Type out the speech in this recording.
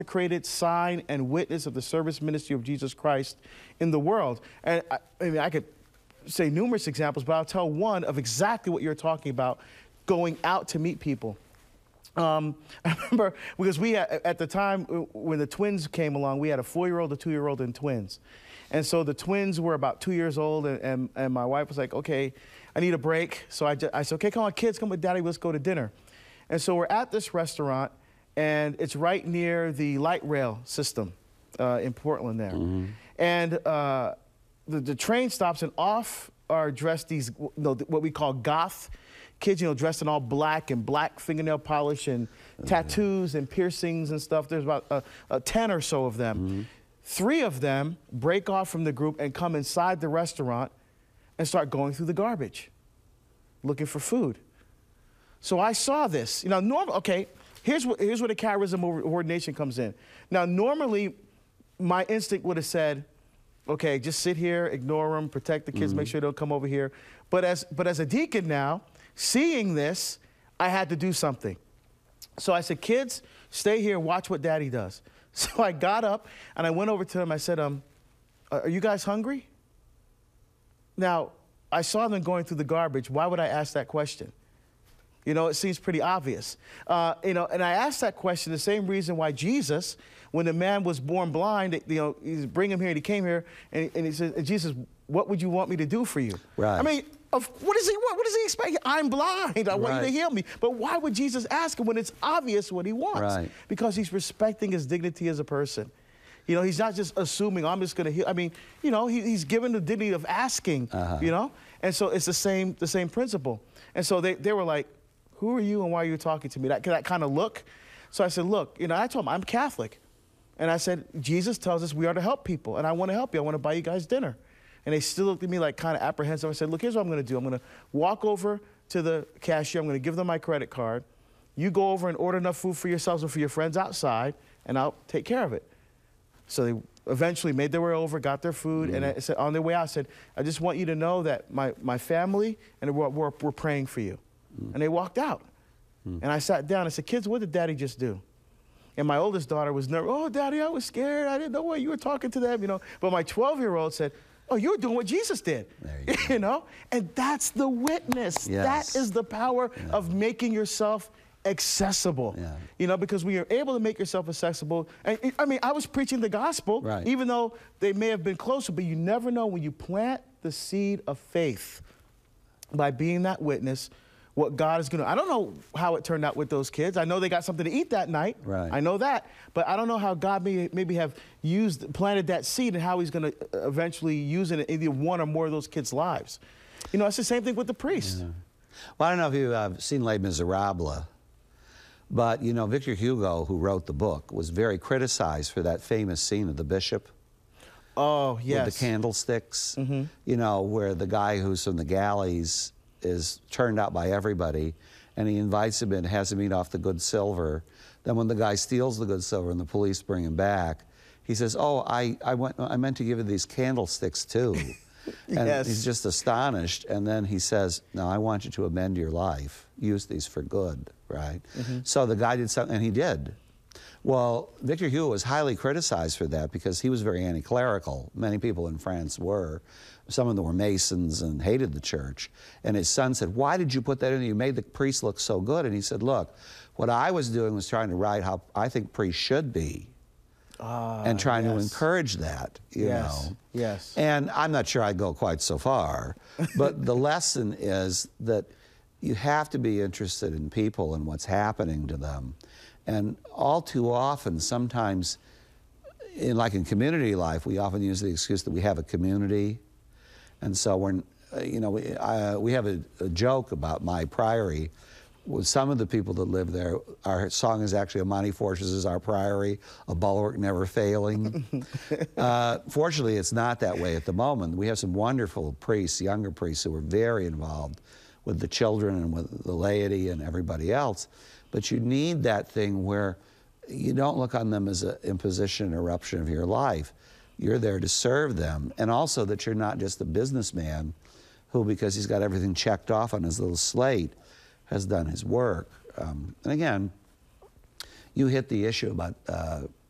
created sign and witness of the service ministry of Jesus Christ in the world. And I mean, I could say numerous examples, but I'll tell one of exactly what you're talking about, going out to meet people. I remember, because we had, at the time when the twins came along, we had a 4-year-old, a 2-year-old, and twins. And so the twins were about 2 years old, and my wife was like, okay, I need a break. So I said, okay, come on, kids, come with Daddy, let's go to dinner. And so we're at this restaurant, and it's right near the light rail system in Portland there. Mm-hmm. And the train stops, and off are dressed these, what we call goth kids, dressed in all black and black fingernail polish and tattoos and piercings and stuff. There's about 10 or so of them. Mm-hmm. 3 of them break off from the group and come inside the restaurant and start going through the garbage, looking for food. So I saw this. Okay, here's where the charism of ordination comes in. Now, normally, my instinct would have said, okay, just sit here, ignore them, protect the kids, make sure they don't come over here. But as a deacon now, seeing this, I had to do something. So I said, kids, stay here, watch what Daddy does. So I got up and I went over to them. I said, are you guys hungry? Now, I saw them going through the garbage. Why would I ask that question? It seems pretty obvious. And I asked that question the same reason why Jesus, when the man was born blind, he's bring him here, and he came here, and he said, Jesus, what would you want me to do for you? Right. I mean, what does he want? What does he expect? I'm blind. I want you to heal me. But why would Jesus ask him when it's obvious what he wants? Right. Because he's respecting his dignity as a person. He's not just assuming I'm just going to heal. I mean, he's given the dignity of asking, And so it's the same principle. And so they were like, who are you and why are you talking to me? That kind of look. So I said, look, I told him I'm Catholic. And I said, Jesus tells us we are to help people, and I want to help you. I want to buy you guys dinner. And they still looked at me like kind of apprehensive. I said, look, here's what I'm going to do. I'm going to walk over to the cashier. I'm going to give them my credit card. You go over and order enough food for yourselves and for your friends outside, and I'll take care of it. So they eventually made their way over, got their food, and I said, on their way out, I said, I just want you to know that my family and we're praying for you. And they walked out. And I sat down. I said, kids, what did Daddy just do? And my oldest daughter was nervous. Oh, Daddy, I was scared. I didn't know why you were talking to them, But my 12-year-old said, oh, you were doing what Jesus did, And that's the witness. Yes. That is the power of making yourself accessible, because when you're able to make yourself accessible, and I mean, I was preaching the gospel, even though they may have been closer, but you never know when you plant the seed of faith by being that witness, what God is going to. I don't know how it turned out with those kids. I know they got something to eat that night. Right. I know that. But I don't know how God maybe have planted that seed and how he's going to eventually use it in either one or more of those kids' lives. It's the same thing with the priest. Yeah. Well, I don't know if you've seen Les Miserables, but, Victor Hugo, who wrote the book, was very criticized for that famous scene of the bishop. Oh, yes. With the candlesticks, where the guy who's from the galleys is turned out by everybody, and he invites him in, has him eat off the good silver. Then when the guy steals the good silver and the police bring him back, he says, oh, I meant to give you these candlesticks too. And he's just astonished, and then he says, no, I want you to amend your life. Use these for good, right? So the guy did something, and he did. Well, Victor Hugo was highly criticized for that because he was very anti-clerical. Many people in France were. Some of them were Masons and hated the church. And his son said, why did you put that in? You made the priest look so good. And he said, look, what I was doing was trying to write how I think priests should be. And trying to encourage that, you know. Yes. And I'm not sure I'd go quite so far. But the lesson is that you have to be interested in people and what's happening to them. And all too often, sometimes, in community life, we often use the excuse that we have a community. And so we have a joke about my priory. With some of the people that live there, our song is actually Amani Fortress is our priory, a bulwark never failing. Fortunately, it's not that way at the moment. We have some wonderful priests, younger priests, who are very involved with the children and with the laity and everybody else. But you need that thing where you don't look on them as an imposition, interruption of your life. You're there to serve them. And also that you're not just a businessman who, because he's got everything checked off on his little slate, has done his work. And again, you hit the issue about